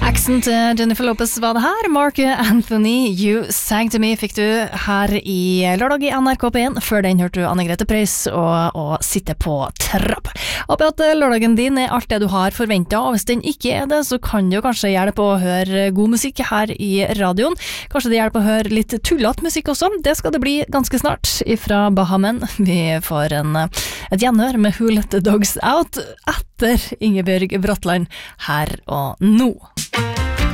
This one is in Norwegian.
Eksen til Jennifer Lopez var det her. Mark Anthony, You Sang To Me fikk du her i lørdag i NRK P1. Før den hørte du Anne-Grete Preus og Sitte på trapp. Håper at lørdagen din er alt det du har forventet, og hvis den ikke er det, så kan det jo kanskje hjelpe å høre god musikk her i radioen. Kanskje det hjelper å høre litt tullet musikk også. Det skal det bli ganske snart ifra Bahamen. Vi får et gjenhør med Who Let The Dogs Out etter Ingebjørg Bratland her og nå.